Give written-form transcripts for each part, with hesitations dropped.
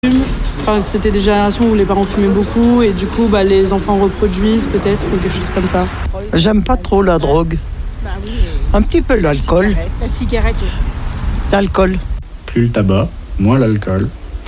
Enfin, c'était des générations où les parents fumaient beaucoup et du coup les enfants reproduisent peut-être ou quelque chose comme ça. J'aime pas trop la drogue. Un petit peu l'alcool. La cigarette. L'alcool. Plus le tabac, moins l'alcool.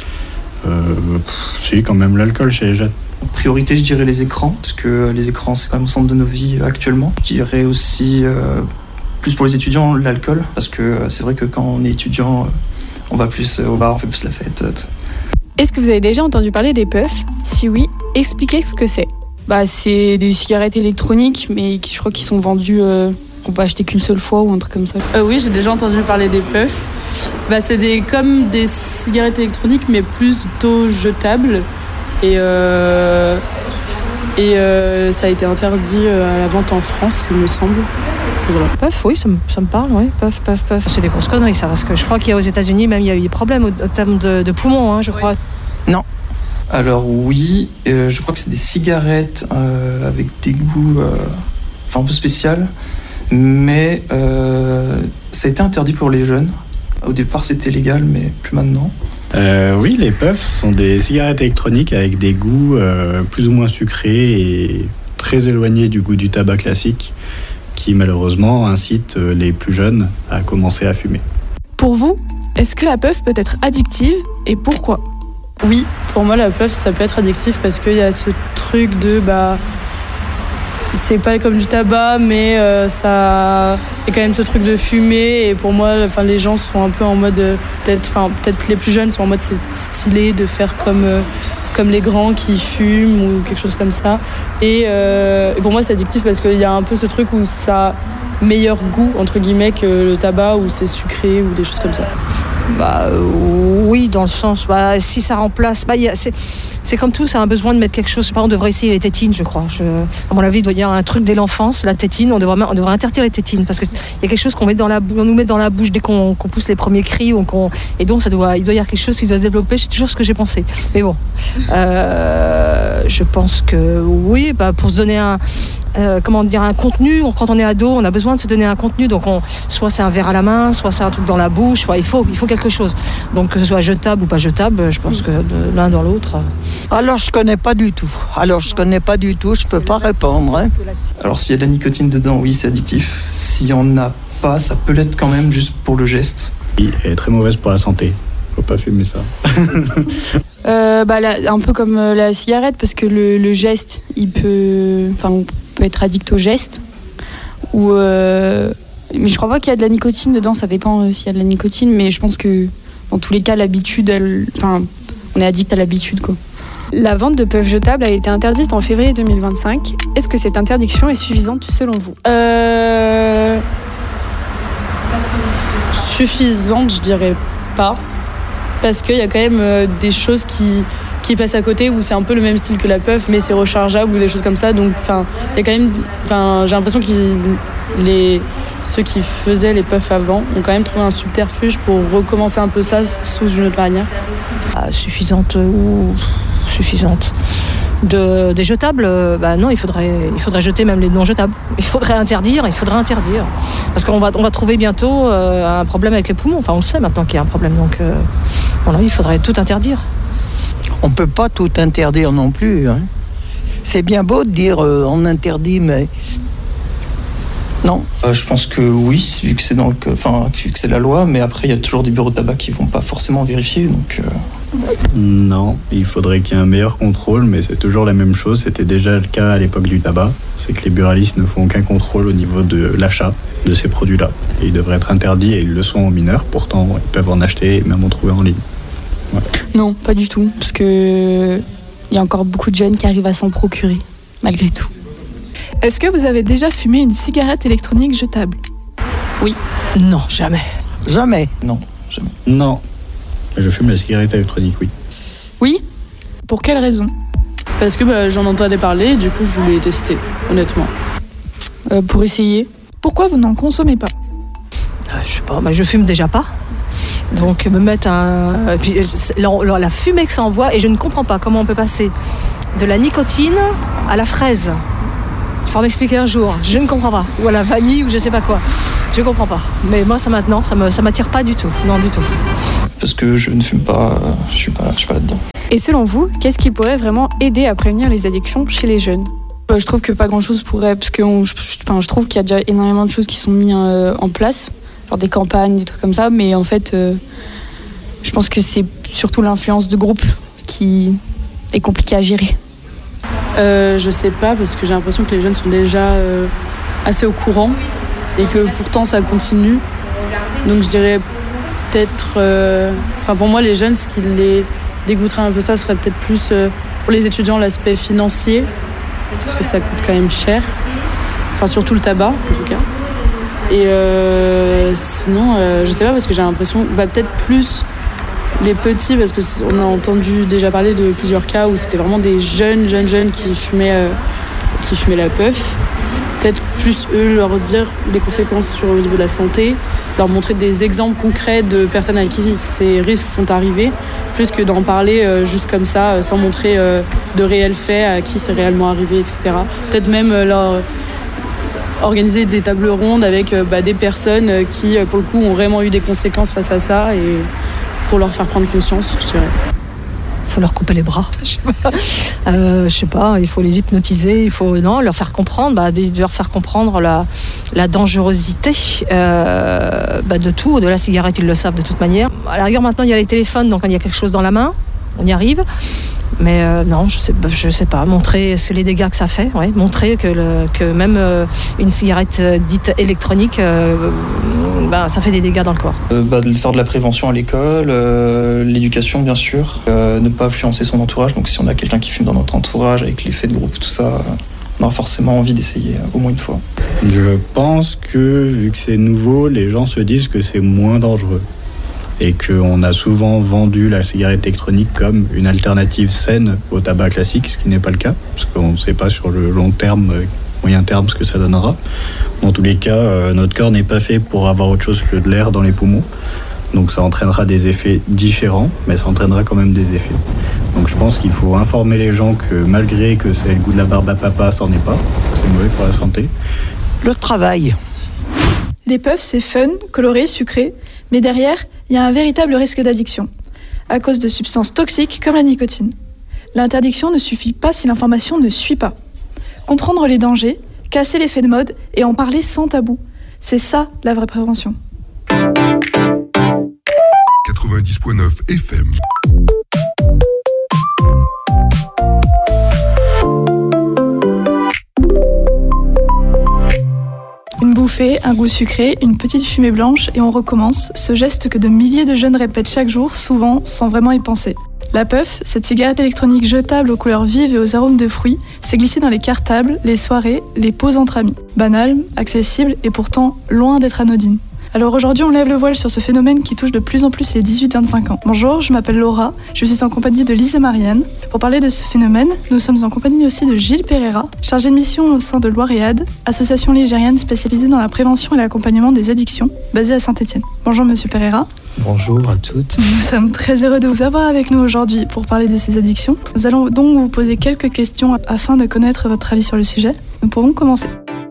Si, quand même l'alcool chez les jeunes. En priorité, je dirais les écrans, parce que les écrans, c'est quand même au centre de nos vies actuellement. Je dirais aussi, plus pour les étudiants, l'alcool, parce que c'est vrai que quand on est étudiant, on va plus au bar, on fait plus la fête. Est-ce que vous avez déjà entendu parler des puffs ? Si oui, expliquez ce que c'est. C'est des cigarettes électroniques, mais je crois qu'ils sont vendus, qu'on peut acheter qu'une seule fois ou un truc comme ça. Oui, j'ai déjà entendu parler des puffs. C'est comme des cigarettes électroniques, mais plutôt jetables. Et ça a été interdit à la vente en France, il me semble. Voilà. Puff, oui, ça me parle, oui. Puff. C'est des grosses conneries, ça, parce que je crois qu'il y a aux États-Unis, même il y a eu des problèmes au terme de poumons, je crois. Non. Alors oui, je crois que c'est des cigarettes avec des goûts un peu spécial, mais ça a été interdit pour les jeunes. Au départ, c'était légal, mais plus maintenant. Oui, les puffs sont des cigarettes électroniques avec des goûts plus ou moins sucrés et très éloignés du goût du tabac classique, qui malheureusement incitent les plus jeunes à commencer à fumer. Pour vous, est-ce que la puff peut être addictive et pourquoi ? Oui, pour moi la puff ça peut être addictif parce qu'il y a ce truc de c'est pas comme du tabac mais ça il y a quand même ce truc de fumer et pour moi les gens sont un peu en mode peut-être les plus jeunes sont en mode c'est stylé de faire comme les grands qui fument ou quelque chose comme ça et pour moi c'est addictif parce qu'il y a un peu ce truc où ça a meilleur goût entre guillemets que le tabac où c'est sucré ou des choses comme ça. Oui, dans le sens, si ça remplace, c'est comme tout, ça a un besoin de mettre quelque chose. On devrait essayer les tétines, je crois. À mon avis, il doit y avoir un truc dès l'enfance, la tétine. On devrait interdire les tétines parce qu'il y a quelque chose qu'on met on nous met dans la bouche dès qu'on pousse les premiers cris et donc il doit y avoir quelque chose qui doit se développer. C'est toujours ce que j'ai pensé. Mais bon, je pense que oui, pour se donner un contenu. Quand on est ado, on a besoin de se donner un contenu. Donc, soit c'est un verre à la main, soit c'est un truc dans la bouche. Il faut quelque chose. Donc, que ce soit jetable ou pas jetable, je pense que de l'un dans l'autre. Alors, je connais pas du tout. Je peux pas répondre. Alors, s'il y a de la nicotine dedans, oui, c'est addictif. S'il y en a pas, ça peut l'être quand même, juste pour le geste. Oui, elle est très mauvaise pour la santé. Faut pas fumer ça. Un peu comme la cigarette, parce que le geste, on peut être addict au geste. Mais je crois pas qu'il y a de la nicotine dedans, ça dépend s'il y a de la nicotine, mais je pense que dans tous les cas, l'habitude, on est addict à l'habitude, quoi. La vente de puffs jetables a été interdite en février 2025. Est-ce que cette interdiction est suffisante selon vous ? Suffisante, je dirais pas. Parce qu'il y a quand même des choses qui passent à côté où c'est un peu le même style que la puff, mais c'est rechargeable ou des choses comme ça. Donc, il y a quand même. J'ai l'impression que ceux qui faisaient les puffs avant ont quand même trouvé un subterfuge pour recommencer un peu ça sous une autre manière. Suffisante. Des jetables, non, il faudrait jeter même les non jetables. Il faudrait interdire. Parce qu'on va trouver bientôt un problème avec les poumons. On le sait maintenant qu'il y a un problème. Donc, il faudrait tout interdire. On peut pas tout interdire non plus. C'est bien beau de dire on interdit, mais non. Je pense que oui, vu que c'est vu que c'est la loi, mais après il y a toujours des bureaux de tabac qui vont pas forcément vérifier, donc. Non, il faudrait qu'il y ait un meilleur contrôle, mais c'est toujours la même chose. C'était déjà le cas à l'époque du tabac. C'est que les buralistes ne font aucun contrôle au niveau de l'achat de ces produits-là. Et ils devraient être interdits et ils le sont aux mineurs. Pourtant, ils peuvent en acheter et même en trouver en ligne. Ouais. Non, pas du tout, parce que il y a encore beaucoup de jeunes qui arrivent à s'en procurer, malgré tout. Est-ce que vous avez déjà fumé une cigarette électronique jetable ? Oui. Non, jamais. Jamais. Non, jamais. Non. Je fume la cigarette électronique, oui. Oui. Pour quelle raison ? Parce que j'en entendais parler et du coup je voulais tester, honnêtement. Pour essayer. Pourquoi vous n'en consommez pas ? Je sais pas, je fume déjà pas. Donc me mettre la fumée que ça envoie, et je ne comprends pas comment on peut passer de la nicotine à la fraise. Il faut m'expliquer un jour, je ne comprends pas. Ou à la vanille ou je sais pas quoi. Je comprends pas. Mais moi, ça m'attire pas du tout. Non, du tout. Parce que je ne fume pas, je suis pas là-dedans. Et selon vous, qu'est-ce qui pourrait vraiment aider à prévenir les addictions chez les jeunes ? Je trouve que pas grand-chose pourrait, parce que je trouve qu'il y a déjà énormément de choses qui sont mises en place, genre des campagnes, des trucs comme ça, mais en fait, je pense que c'est surtout l'influence de groupe qui est compliquée à gérer. Je sais pas, parce que j'ai l'impression que les jeunes sont déjà assez au courant et que pourtant ça continue. Donc je dirais peut-être... pour moi, les jeunes, ce qui les dégoûterait un peu ça serait peut-être plus pour les étudiants l'aspect financier, parce que ça coûte quand même cher. Enfin, surtout le tabac, en tout cas. Et sinon, je sais pas, parce que j'ai l'impression... peut-être plus les petits, parce qu'on a entendu déjà parler de plusieurs cas où c'était vraiment des jeunes qui fumaient la puff. Peut-être plus eux leur dire les conséquences sur le niveau de la santé, leur montrer des exemples concrets de personnes à qui ces risques sont arrivés, plus que d'en parler juste comme ça, sans montrer de réels faits à qui c'est réellement arrivé, etc. Peut-être même leur organiser des tables rondes avec des personnes qui, pour le coup, ont vraiment eu des conséquences face à ça, et pour leur faire prendre conscience, je dirais. Il faut leur couper les bras, je sais pas, il faut les hypnotiser, il faut leur faire comprendre, leur faire comprendre la dangerosité de tout, de la cigarette, ils le savent de toute manière. À la rigueur, maintenant il y a les téléphones, donc quand il y a quelque chose dans la main, on y arrive. Mais non, je sais pas, montrer les dégâts que ça fait, montrer que même une cigarette dite électronique, ça fait des dégâts dans le corps. De faire de la prévention à l'école, l'éducation bien sûr, ne pas influencer son entourage. Donc si on a quelqu'un qui fume dans notre entourage avec l'effet de groupe, tout ça, on aura forcément envie d'essayer au moins une fois. Je pense que vu que c'est nouveau, les gens se disent que c'est moins dangereux. Et qu'on a souvent vendu la cigarette électronique comme une alternative saine au tabac classique, ce qui n'est pas le cas, parce qu'on ne sait pas sur le long terme, moyen terme, ce que ça donnera. Dans tous les cas, notre corps n'est pas fait pour avoir autre chose que de l'air dans les poumons, donc ça entraînera des effets différents, mais ça entraînera quand même des effets. Donc je pense qu'il faut informer les gens que malgré que c'est le goût de la barbe à papa, ça n'en est pas, c'est mauvais pour la santé. Le travail. Les puffs, c'est fun, coloré, sucré, mais derrière, il y a un véritable risque d'addiction, à cause de substances toxiques comme la nicotine. L'interdiction ne suffit pas si l'information ne suit pas. Comprendre les dangers, casser l'effet de mode et en parler sans tabou, c'est ça la vraie prévention. 90.9 FM. Une bouffée, un goût sucré, une petite fumée blanche et on recommence, ce geste que de milliers de jeunes répètent chaque jour, souvent sans vraiment y penser. La puff, cette cigarette électronique jetable aux couleurs vives et aux arômes de fruits, s'est glissée dans les cartables, les soirées, les pauses entre amis. Banale, accessible et pourtant loin d'être anodine. Alors aujourd'hui, on lève le voile sur ce phénomène qui touche de plus en plus les 18-25 ans. Bonjour, je m'appelle Laura, je suis en compagnie de Lise et Marianne. Pour parler de ce phénomène, nous sommes en compagnie aussi de Gilles Pereira, chargé de mission au sein de Loiread, association ligérienne spécialisée dans la prévention et l'accompagnement des addictions, basée à Saint-Étienne. Bonjour Monsieur Pereira. Bonjour à toutes. Nous sommes très heureux de vous avoir avec nous aujourd'hui pour parler de ces addictions. Nous allons donc vous poser quelques questions afin de connaître votre avis sur le sujet. Nous pouvons commencer.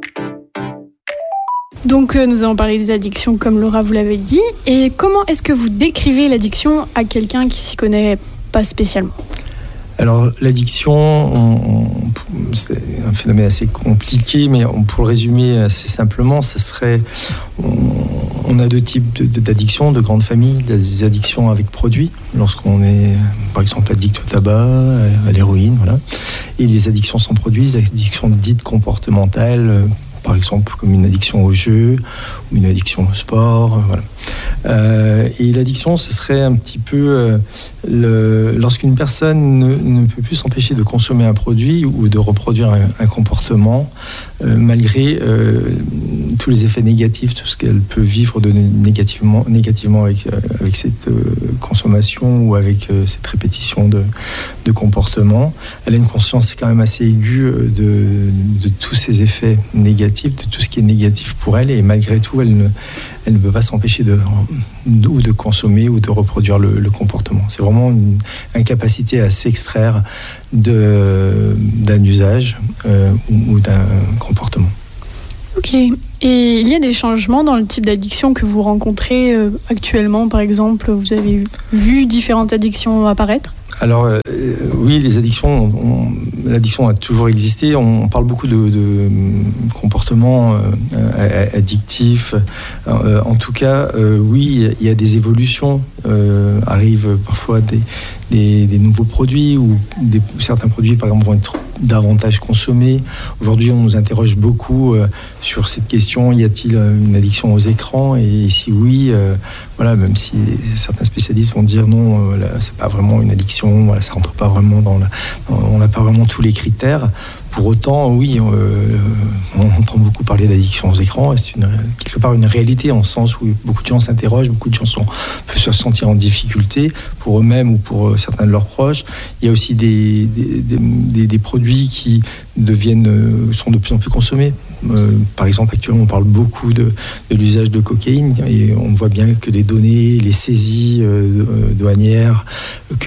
Donc nous allons parler des addictions comme Laura vous l'avait dit. Et comment est-ce que vous décrivez l'addiction à quelqu'un qui s'y connaît pas spécialement ? Alors l'addiction, c'est un phénomène assez compliqué, mais pour le résumer assez simplement, ce serait, on a deux types d'addictions, de grandes familles, des addictions avec produits, lorsqu'on est par exemple addict au tabac, à l'héroïne, voilà, et les addictions sans produits, les addictions dites comportementales, par exemple comme une addiction au jeu ou une addiction au sport, voilà. Et l'addiction, ce serait un petit peu lorsqu'une personne ne peut plus s'empêcher de consommer un produit ou de reproduire un comportement malgré tous les effets négatifs, tout ce qu'elle peut vivre négativement avec cette consommation ou avec cette répétition de comportement. Elle a une conscience quand même assez aiguë de tous ces effets négatifs, de tout ce qui est négatif pour elle, et malgré tout, elle ne peut pas s'empêcher de consommer ou de reproduire le comportement. C'est vraiment une incapacité à s'extraire d'un usage ou d'un comportement. Ok. Et il y a des changements dans le type d'addiction que vous rencontrez actuellement, par exemple, vous avez vu différentes addictions apparaître ? Alors oui, les addictions, l'addiction a toujours existé. On parle beaucoup de comportements addictifs. En tout cas, oui, il y a des évolutions. Arrivent parfois des nouveaux produits ou certains produits, par exemple, vont être davantage consommés. Aujourd'hui, on nous interroge beaucoup sur cette question, y a-t-il une addiction aux écrans ? Et si oui, voilà, même si certains spécialistes vont dire non, c'est pas vraiment une addiction, voilà, ça rentre pas vraiment on n'a pas vraiment tous les critères. Pour autant, oui, on entend beaucoup parler d'addiction aux écrans. C'est quelque part une réalité, en ce sens où beaucoup de gens s'interrogent, beaucoup de gens peuvent se sentir en difficulté pour eux-mêmes ou pour certains de leurs proches. Il y a aussi des produits qui sont de plus en plus consommés. Par exemple, actuellement, on parle beaucoup de l'usage de cocaïne et on voit bien que les données, les saisies douanières, que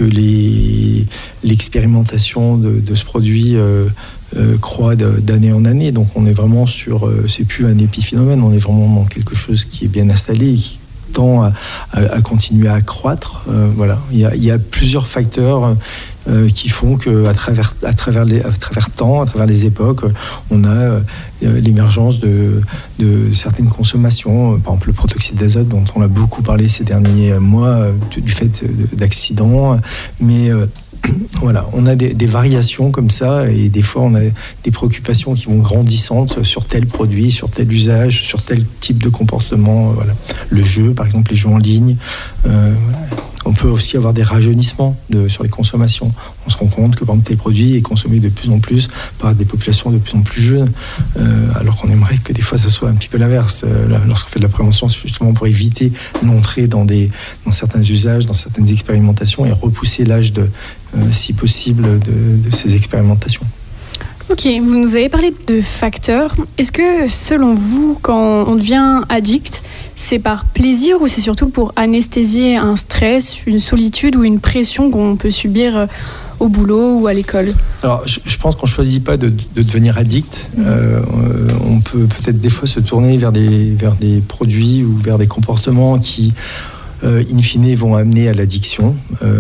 l'expérimentation de ce produit croît d'année en année. Donc on est vraiment c'est plus un épiphénomène, on est vraiment dans quelque chose qui est bien installé et qui tend à continuer à croître. Voilà. Il y a plusieurs facteurs qui font qu'à travers temps, à travers les époques, on a l'émergence de certaines consommations, par exemple le protoxyde d'azote dont on a beaucoup parlé ces derniers mois du fait d'accidents, mais voilà, on a des variations comme ça et des fois on a des préoccupations qui vont grandissantes sur tel produit, sur tel usage, sur tel type de comportement. Voilà. Le jeu, par exemple, les jeux en ligne. Voilà. On peut aussi avoir des rajeunissements sur les consommations. On se rend compte que par exemple, tel produit est consommé de plus en plus par des populations de plus en plus jeunes, alors qu'on aimerait que des fois ça soit un petit peu l'inverse. Lorsqu'on fait de la prévention, c'est justement pour éviter l'entrée dans certains usages, dans certaines expérimentations et repousser l'âge si possible de ces expérimentations. Ok, vous nous avez parlé de facteurs. Est-ce que, selon vous, quand on devient addict, c'est par plaisir ou c'est surtout pour anesthésier un stress, une solitude ou une pression qu'on peut subir au boulot ou à l'école ? Alors, je pense qu'on ne choisit pas de devenir addict. On peut peut-être des fois se tourner vers des produits ou vers des comportements qui, in fine, vont amener à l'addiction.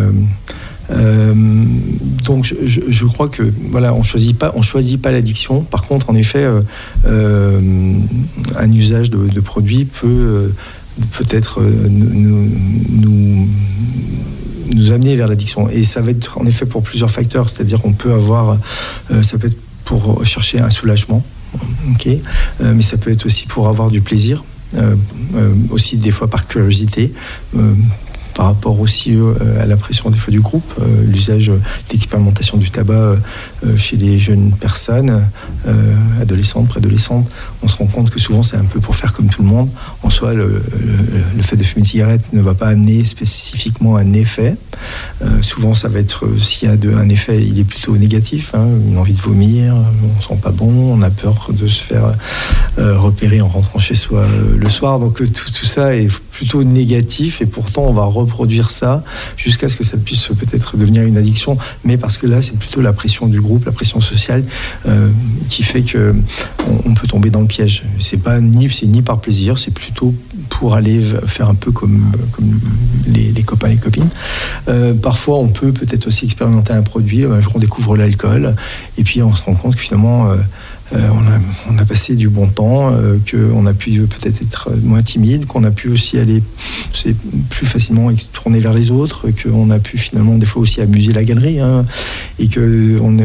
Donc je crois que voilà, on choisit pas l'addiction. Par contre, en effet, un usage de produits peut-être nous amener vers l'addiction. Et ça va être en effet pour plusieurs facteurs. C'est-à-dire qu'on peut avoir, ça peut être pour chercher un soulagement, okay, mais ça peut être aussi pour avoir du plaisir, aussi des fois par curiosité. Par rapport aussi à la pression des fois du groupe, l'usage, l'expérimentation du tabac chez les jeunes personnes, adolescentes, préadolescentes, on se rend compte que souvent c'est un peu pour faire comme tout le monde. En soi, le fait de fumer une cigarette ne va pas amener spécifiquement un effet. Souvent, ça va être, s'il y a un effet, il est plutôt négatif, hein, une envie de vomir, on ne sent pas bon, on a peur de se faire repérer en rentrant chez soi le soir. Donc tout ça est plutôt négatif et pourtant on va reproduire ça jusqu'à ce que ça puisse peut-être devenir une addiction, mais parce que là c'est plutôt la pression du groupe, la pression sociale qui fait que on peut tomber dans le piège. C'est ni par plaisir, c'est plutôt pour aller faire un peu comme les copains, les copines. Parfois on peut peut-être aussi expérimenter un produit, un jour on découvre l'alcool et puis on se rend compte que finalement on a passé du bon temps, qu'on a pu peut-être être moins timide, qu'on a pu aussi aller plus facilement tourner vers les autres, qu'on a pu finalement des fois aussi amuser la galerie, hein, et qu'on a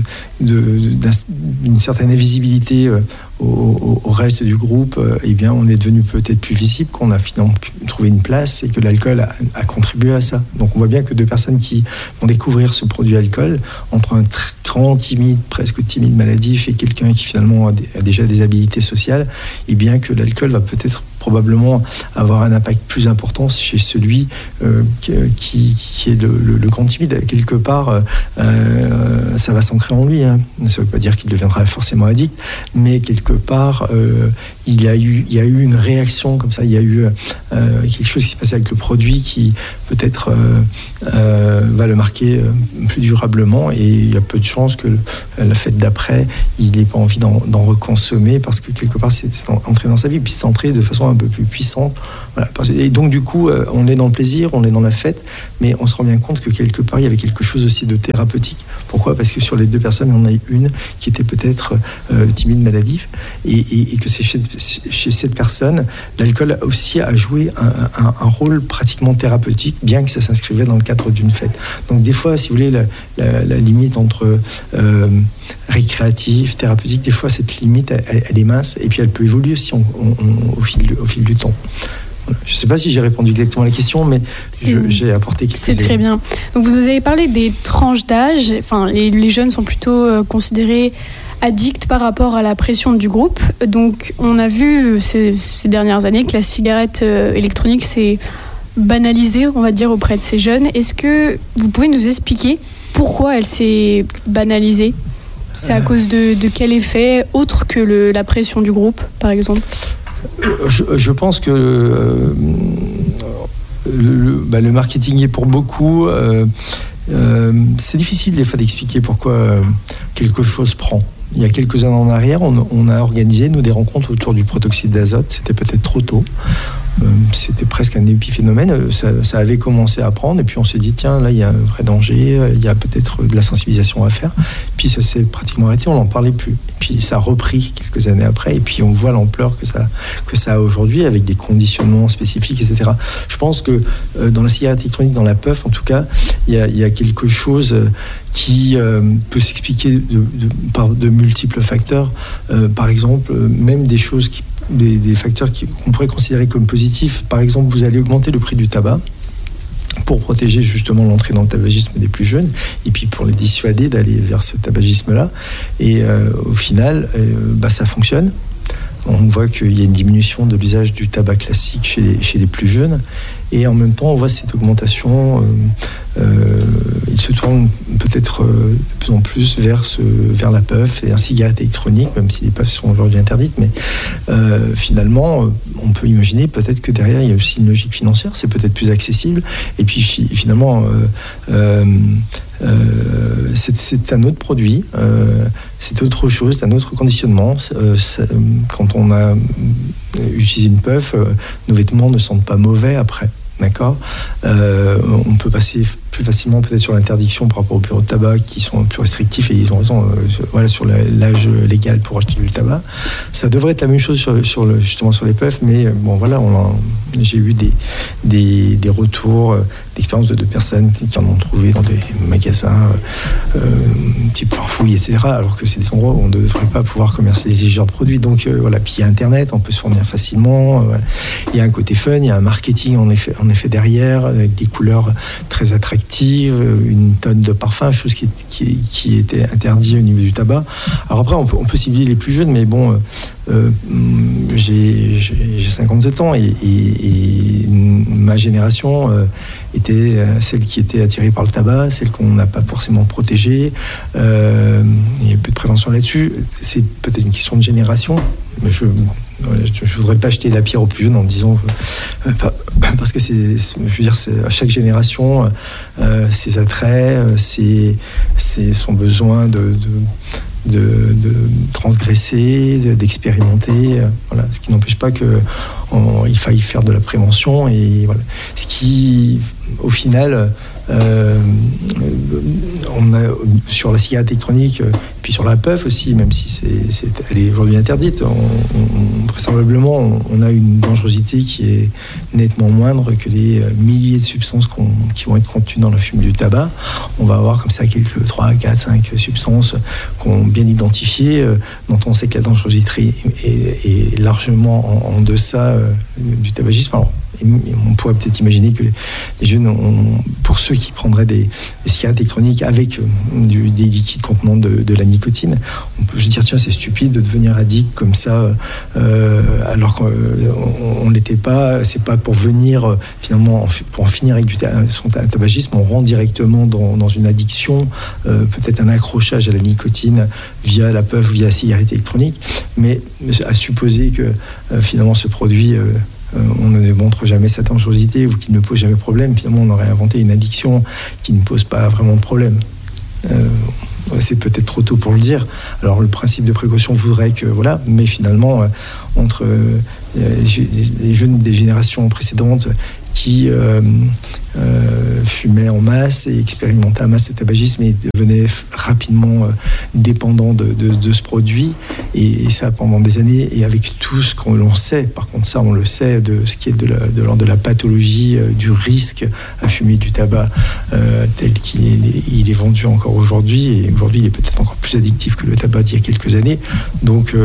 d'une certaine invisibilité au reste du groupe, eh bien on est devenu peut-être plus visible, qu'on a finalement pu trouver une place et que l'alcool a contribué à ça. Donc on voit bien que deux personnes qui vont découvrir ce produit alcool, entre un grand timide, presque timide maladif et quelqu'un qui finalement a déjà des habilités sociales, et bien que l'alcool va peut-être probablement avoir un impact plus important chez celui qui est le grand timide. Quelque part, ça va s'ancrer en lui. Hein. Ça ne veut pas dire qu'il deviendra forcément addict, mais quelque part, il y a eu une réaction comme ça. Il y a eu quelque chose qui s'est passé avec le produit qui peut-être va le marquer plus durablement, et il y a peu de chances que la fête d'après, il n'ait pas envie d'en reconsommer, parce que quelque part, c'est entré dans sa vie, puis c'est entré de façon un peu plus puissante. Voilà. Et donc, du coup, on est dans le plaisir, on est dans la fête, mais on se rend bien compte que quelque part, il y avait quelque chose aussi de thérapeutique. Pourquoi ? Parce que sur les deux personnes, il y en a une qui était peut-être timide, maladive, et que c'est chez cette personne, l'alcool aussi a joué un rôle pratiquement thérapeutique, bien que ça s'inscrivait dans le cadre d'une fête. Donc des fois, si vous voulez, la limite entre récréatif, thérapeutique, des fois cette limite, elle est mince, et puis elle peut évoluer aussi au fil du temps. Voilà. Je ne sais pas si j'ai répondu exactement à la question, mais j'ai apporté quelques éléments. C'est très bien. Donc vous nous avez parlé des tranches d'âge. Enfin, les jeunes sont plutôt considérés addicts par rapport à la pression du groupe. Donc on a vu ces dernières années que la cigarette électronique s'est banalisée, on va dire, auprès de ces jeunes. Est-ce que vous pouvez nous expliquer pourquoi elle s'est banalisée ? C'est à cause de quel effet, autre que la pression du groupe, par exemple ? Je pense que le marketing est pour beaucoup. C'est difficile des fois d'expliquer pourquoi quelque chose prend. Il y a quelques années en arrière, on a organisé, nous, des rencontres autour du protoxyde d'azote. C'était peut-être trop tôt. C'était presque un épiphénomène. Ça avait commencé à prendre, et puis on s'est dit, tiens, là, il y a un vrai danger, il y a peut-être de la sensibilisation à faire. Puis ça s'est pratiquement arrêté, on n'en parlait plus. Et puis ça a repris quelques années après, et puis on voit l'ampleur que ça a aujourd'hui, avec des conditionnements spécifiques, etc. Je pense que dans la cigarette électronique, dans la puff, en tout cas, il y a quelque chose qui peut s'expliquer par de multiples facteurs. Par exemple, même des choses des facteurs qu'on pourrait considérer comme positifs. Par exemple, vous allez augmenter le prix du tabac pour protéger justement l'entrée dans le tabagisme des plus jeunes, et puis pour les dissuader d'aller vers ce tabagisme-là. Et au final, ça fonctionne. On voit qu'il y a une diminution de l'usage du tabac classique chez les plus jeunes. Et en même temps, on voit cette augmentation. Il se tourne peut-être de plus en plus vers la puff et la cigarette électronique, même si les puffs sont aujourd'hui interdites. Mais finalement, on peut imaginer peut-être que derrière, il y a aussi une logique financière. C'est peut-être plus accessible. Et puis finalement, c'est un autre produit, c'est autre chose, c'est un autre conditionnement. Quand on a utilisé une puff, nos vêtements ne sentent pas mauvais après. D'accord. On peut passer plus facilement peut-être sur l'interdiction par rapport aux bureaux de tabac qui sont plus restrictifs, et ils ont raison, sur l'âge légal pour acheter du tabac. Ça devrait être la même chose justement sur les puffs, mais bon voilà, j'ai eu des retours d'expériences de personnes qui en ont trouvé dans des magasins type Farfouille, etc., alors que c'est des endroits où on ne devrait pas pouvoir commercialiser ce genre de produits. Donc voilà, puis il y a Internet, on peut se fournir facilement. Il y a un côté fun, il y a un marketing en effet derrière, avec des couleurs très attractives, une tonne de parfums, chose qui était interdit au niveau du tabac. Alors après, on peut cibler les plus jeunes, mais bon, j'ai 57 ans, et ma génération était celle qui était attirée par le tabac, celle qu'on n'a pas forcément protégée. Il y a peu de prévention là-dessus. C'est peut-être une question de génération, mais je ne voudrais pas jeter la pierre aux plus jeunes en disant parce que c'est à chaque génération ses attraits, son besoin de transgresser, d'expérimenter, voilà. Ce qui n'empêche pas qu'il faille faire de la prévention, et voilà. Ce qui, au final, on a sur la cigarette électronique, puis sur la puff aussi, même si elle est aujourd'hui interdite, vraisemblablement on a une dangerosité qui est nettement moindre que les milliers de substances qui vont être contenues dans la fume du tabac. On va avoir comme ça quelques 3, 4, 5 substances qu'on bien identifiées, dont on sait que la dangerosité est largement en deçà du tabagisme. Alors, on pourrait peut-être imaginer que les jeunes, pour ceux qui prendraient des cigarettes électroniques avec des liquides contenant de la nicotine, on peut se dire tiens, c'est stupide de devenir addict comme ça, alors qu'on ne l'était pas. C'est pas pour venir finalement pour en finir avec son tabagisme. On rentre directement dans une addiction, peut-être un accrochage à la nicotine via la puff, via la cigarette électronique, mais à supposer que finalement ce produit on ne démontre jamais sa dangerosité ou qu'il ne pose jamais de problème, finalement on aurait inventé une addiction qui ne pose pas vraiment de problème. C'est peut-être trop tôt pour le dire. Alors le principe de précaution voudrait que voilà, mais finalement entre les jeunes des générations précédentes qui fumaient en masse et expérimentaient en masse le tabagisme et devenaient rapidement dépendants de ce produit, et ça pendant des années, et avec tout ce qu'on l'on sait, par contre ça on le sait, de ce qui est de la pathologie, du risque à fumer du tabac tel qu'il est vendu encore aujourd'hui, et aujourd'hui il est peut-être encore plus addictif que le tabac d'il y a quelques années, donc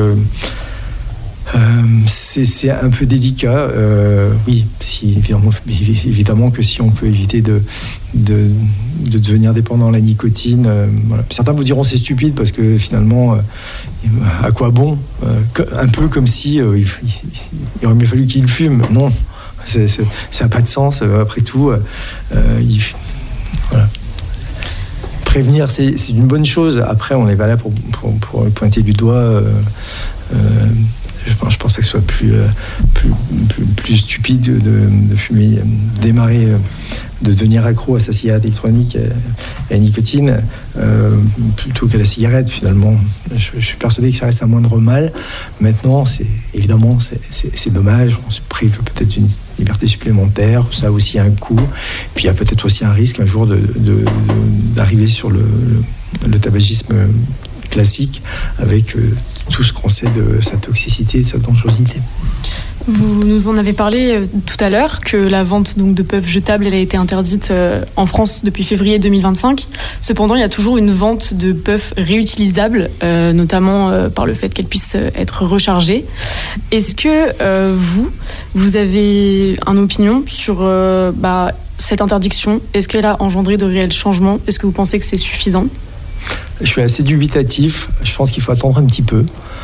c'est un peu délicat, oui, évidemment que si on peut éviter de devenir dépendant à la nicotine, voilà. Certains vous diront c'est stupide parce que finalement, à quoi bon, un peu comme si il aurait mieux fallu qu'il fume. Non, ça n'a pas de sens. Après tout, voilà. Prévenir, c'est une bonne chose. Après, on n'est pas là pour pointer du doigt. Je pense pas que ce soit plus stupide de fumer, démarrer, de devenir accro à sa cigarette électronique et à la nicotine plutôt qu'à la cigarette. Finalement, je suis persuadé que ça reste un moindre mal. Maintenant, c'est dommage. On se prive peut-être d'une liberté supplémentaire. Ça a aussi un coût. Puis il y a peut-être aussi un risque un jour d'arriver sur le tabagisme classique avec tout ce qu'on sait de sa toxicité et de sa dangerosité. Vous nous en avez parlé tout à l'heure, que la vente donc, de puffs jetables elle a été interdite en France depuis février 2025. Cependant, il y a toujours une vente de puffs réutilisables, notamment par le fait qu'elles puissent être rechargées. Est-ce que vous avez une opinion sur cette interdiction? Est-ce qu'elle a engendré de réels changements? Est-ce que vous pensez que c'est suffisant? Je suis assez dubitatif. Je pense qu'il faut attendre un petit peu.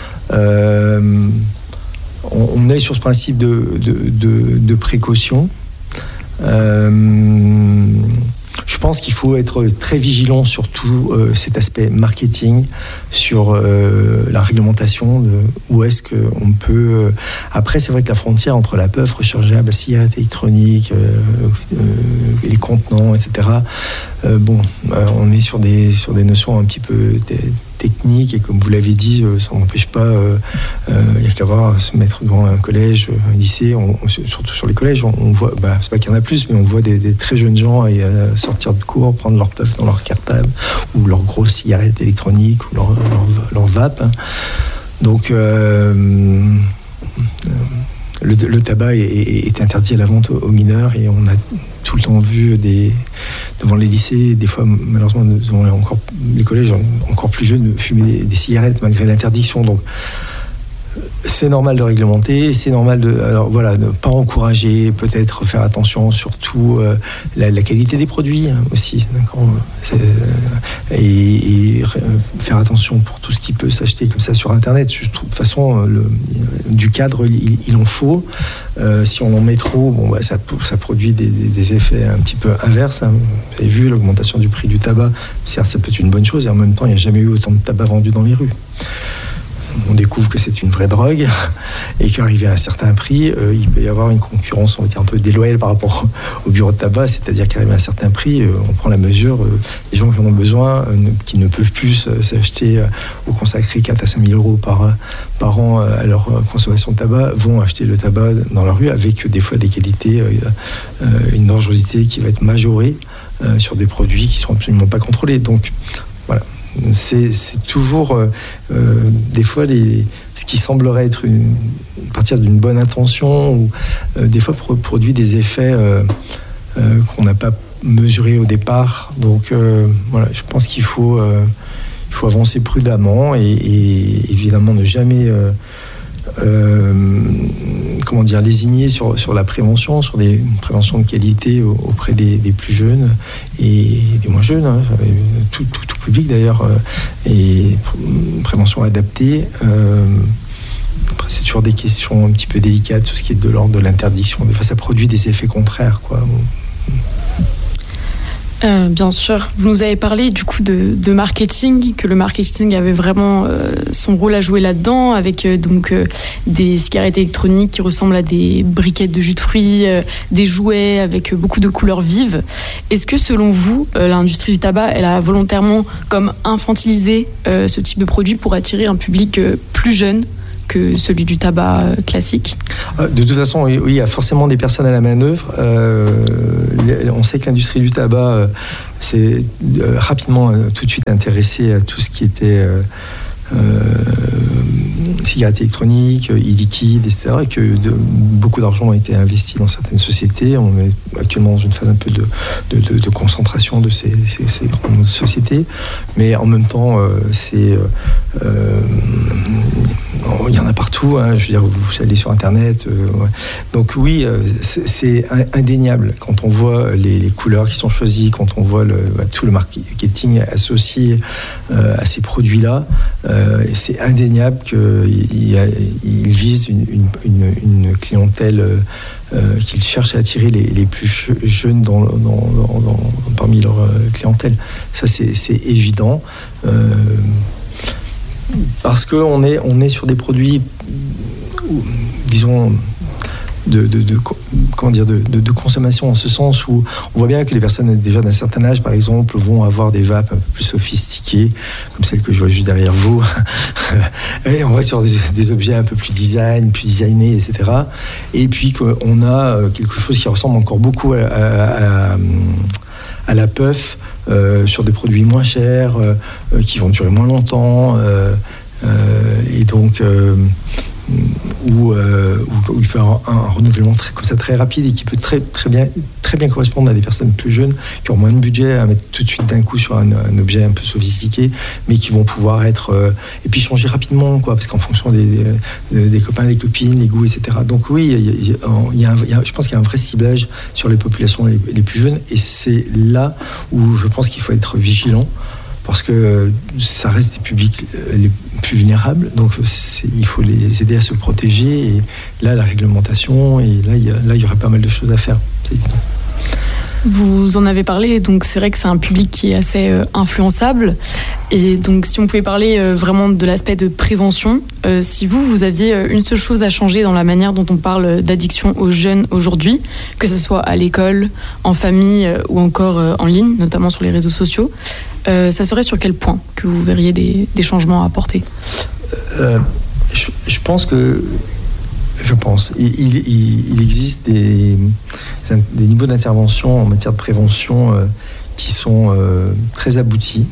On est sur ce principe de précaution. Je pense qu'il faut être très vigilant sur tout cet aspect marketing, sur la réglementation de où est-ce qu'on peut... Après, c'est vrai que la frontière entre la puff rechargeable, la cigarette électronique, les contenants, etc., on est sur des notions un petit peu techniques, et comme vous l'avez dit, ça n'empêche pas, il n'y a qu'à voir, se mettre devant un collège, un lycée, surtout sur les collèges, on voit, c'est pas qu'il y en a plus, mais on voit des très jeunes gens sortir de cours, prendre leur puff dans leur cartable, ou leur grosse cigarette électronique, ou leur vape. Donc, le tabac est interdit à la vente aux mineurs, et on a tout le temps vu devant les lycées, des fois malheureusement devant les collèges encore plus jeunes, fumer des cigarettes malgré l'interdiction. Donc c'est normal de réglementer, c'est normal de ne pas encourager, peut-être faire attention surtout la qualité des produits aussi, d'accord, et faire attention pour tout ce qui peut s'acheter comme ça sur internet. De toute façon, du cadre il en faut. Si on en met trop, ça produit des effets un petit peu inverses, hein. Vous avez vu l'augmentation du prix du tabac, certes ça peut être une bonne chose, et en même temps il n'y a jamais eu autant de tabac vendu dans les rues. On découvre que c'est une vraie drogue, et qu'arrivé à un certain prix, il peut y avoir une concurrence, on va dire, un peu déloyale par rapport au bureau de tabac, c'est-à-dire qu'arrivé à un certain prix, on prend la mesure, les gens qui en ont besoin, qui ne peuvent plus s'acheter ou consacrer 4 à 5 000 euros par an à leur consommation de tabac, vont acheter le tabac dans la rue, avec des fois des qualités, une dangerosité qui va être majorée sur des produits qui ne sont absolument pas contrôlés. Donc voilà. C'est toujours des fois ce qui semblerait être partir d'une bonne intention, ou des fois produit des effets qu'on n'a pas mesurés au départ. Donc voilà, je pense qu'il faut avancer prudemment, et évidemment ne jamais lésigner sur la prévention, sur des préventions de qualité auprès des plus jeunes et des moins jeunes, hein, tout public d'ailleurs, et prévention adaptée. Après, c'est toujours des questions un petit peu délicates, tout ce qui est de l'ordre de l'interdiction. Des fois, ça produit des effets contraires, quoi. Bien sûr. Vous nous avez parlé du coup de marketing, que le marketing avait vraiment son rôle à jouer là-dedans, avec des cigarettes électroniques qui ressemblent à des briquettes de jus de fruits, des jouets avec beaucoup de couleurs vives. Est-ce que selon vous, l'industrie du tabac, elle a volontairement comme infantilisé ce type de produit pour attirer un public plus jeune que celui du tabac classique? De toute façon, oui, il y a forcément des personnes à la manœuvre. On sait que l'industrie du tabac s'est rapidement tout de suite intéressée à tout ce qui était cigarettes électroniques, e-liquide, etc. Et que beaucoup d'argent a été investi dans certaines sociétés. On est actuellement dans une phase un peu de concentration de ces grandes sociétés. Mais en même temps, il y en a partout, hein, je veux dire, vous allez sur Internet. Ouais. Donc oui, c'est indéniable quand on voit les couleurs qui sont choisies, quand on voit tout le marketing associé à ces produits-là. C'est indéniable qu'ils visent une clientèle qu'ils cherchent à attirer les plus jeunes parmi leur clientèle. Ça, c'est évident. Parce qu'on est sur des produits, disons, de consommation, en ce sens où on voit bien que les personnes déjà d'un certain âge, par exemple, vont avoir des vapes un peu plus sophistiquées, comme celle que je vois juste derrière vous. Et on va sur des objets un peu plus designés, etc. Et puis qu'on a quelque chose qui ressemble encore beaucoup à la puff, sur des produits moins chers, qui vont durer moins longtemps, et donc où il peut y avoir un renouvellement très rapide et qui peut très bien correspondre à des personnes plus jeunes qui ont moins de budget à mettre tout de suite d'un coup sur un objet un peu sophistiqué, mais qui vont pouvoir être et puis changer rapidement, quoi, parce qu'en fonction des copains, des copines, des goûts, etc. Donc oui, je pense qu'il y a un vrai ciblage sur les populations les plus jeunes, et c'est là où je pense qu'il faut être vigilant, parce que ça reste des publics les plus vulnérables, donc il faut les aider à se protéger, et là, la réglementation, et là, il y aurait pas mal de choses à faire, c'est évident. Vous en avez parlé, donc c'est vrai que c'est un public qui est assez influençable, et donc si on pouvait parler vraiment de l'aspect de prévention, si vous aviez une seule chose à changer dans la manière dont on parle d'addiction aux jeunes aujourd'hui, que ce soit à l'école, en famille ou encore en ligne, notamment sur les réseaux sociaux, ça serait sur quel point que vous verriez des changements à apporter? Je pense il existe des niveaux d'intervention en matière de prévention qui sont très aboutis.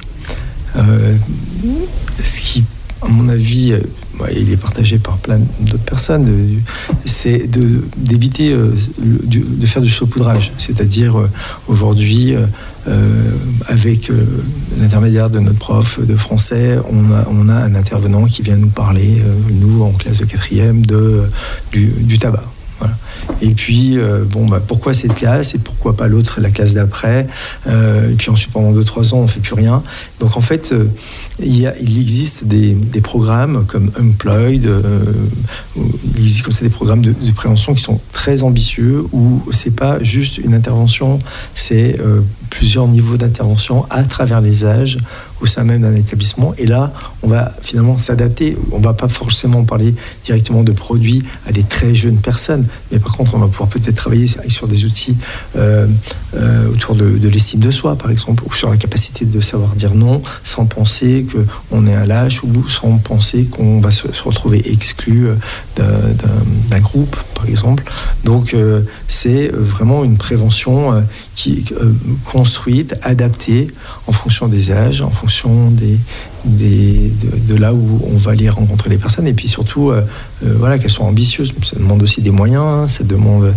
Ce qui, à mon avis, il est partagé par plein d'autres personnes, c'est d'éviter de faire du saupoudrage. C'est-à-dire, aujourd'hui, avec l'intermédiaire de notre prof de français, on a un intervenant qui vient nous parler, nous, en classe de 4e, du tabac. Voilà. Et puis, pourquoi cette classe et pourquoi pas l'autre, la classe d'après, et puis ensuite, pendant 2-3 ans, on ne fait plus rien. Donc, en fait, il existe des programmes comme Unplugged, il existe comme ça des programmes de prévention qui sont très ambitieux, où c'est pas juste une intervention, c'est plusieurs niveaux d'intervention à travers les âges au sein même d'un établissement. Et là, on va finalement s'adapter. On ne va pas forcément parler directement de produits à des très jeunes personnes, mais par contre, on va pouvoir peut-être travailler sur des outils autour de l'estime de soi, par exemple, ou sur la capacité de savoir dire non sans penser qu'on est un lâche, ou sans penser qu'on va se retrouver exclu d'un groupe, par exemple. Donc, c'est vraiment une prévention qui est construite, adaptée en fonction des âges, en fonction de là où on va aller rencontrer les personnes, et puis surtout qu'elles soient ambitieuses. Ça demande aussi des moyens, ça demande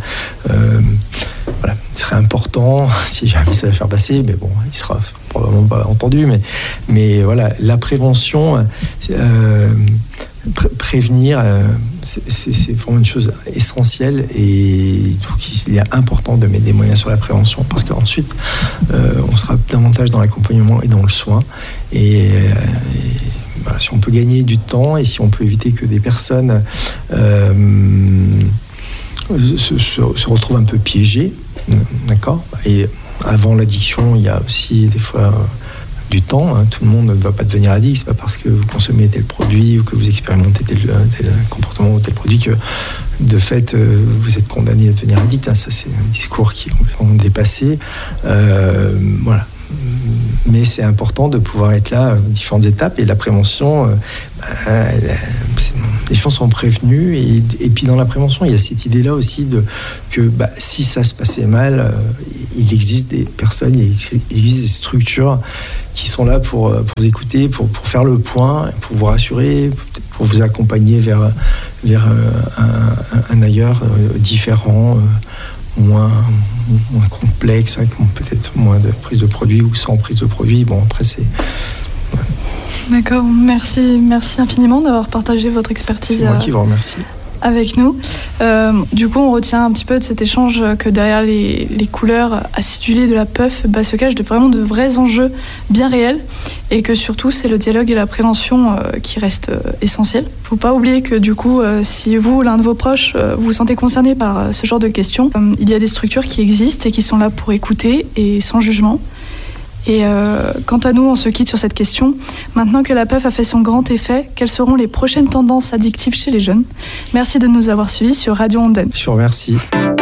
il serait important si jamais ça va faire passer, mais bon, il sera probablement pas entendu, mais voilà, la prévention prévenir, c'est vraiment une chose essentielle, et donc il est important de mettre des moyens sur la prévention, parce qu'ensuite on sera davantage dans l'accompagnement et dans le soin, et voilà, si on peut gagner du temps et si on peut éviter que des personnes se retrouvent un peu piégées, d'accord, et avant l'addiction il y a aussi des fois du temps, hein. Tout le monde ne va pas devenir addict. C'est pas parce que vous consommez tel produit ou que vous expérimentez tel comportement ou tel produit que de fait vous êtes condamné à devenir addict, hein. Ça, c'est un discours qui est complètement dépassé. Voilà. Mais c'est important de pouvoir être là à différentes étapes, et la prévention, les gens sont prévenus, et puis dans la prévention il y a cette idée là aussi que si ça se passait mal, il existe des personnes, il existe des structures qui sont là pour vous écouter, pour faire le point, pour vous rassurer, pour vous accompagner vers un ailleurs différent, moins complexe, avec peut-être moins de prise de produit ou sans prise de produit. Bon, après c'est... D'accord, merci infiniment d'avoir partagé votre expertise. C'est moi qui vous remercie. Avec nous. Du coup, on retient un petit peu de cet échange que derrière les couleurs acidulées de la puff se cachent vraiment de vrais enjeux bien réels, et que surtout c'est le dialogue et la prévention qui restent essentiels. Faut pas oublier que du coup, si vous, l'un de vos proches, vous sentez concerné par ce genre de questions, il y a des structures qui existent et qui sont là pour écouter et sans jugement. Et quant à nous, on se quitte sur cette question. Maintenant que la puff a fait son grand effet, quelles seront les prochaines tendances addictives chez les jeunes ? Merci de nous avoir suivis sur Radio Ondaine. Je vous remercie.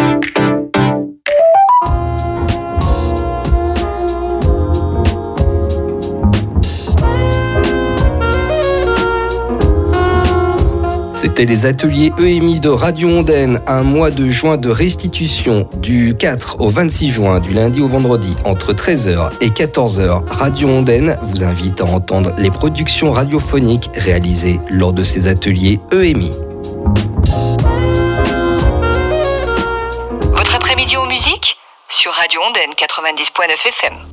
C'était les ateliers EMI de Radio Ondaine, un mois de juin de restitution du 4 au 26 juin, du lundi au vendredi, entre 13h et 14h. Radio Ondaine vous invite à entendre les productions radiophoniques réalisées lors de ces ateliers EMI. Votre après-midi en musique sur Radio Ondaine 90.9 FM.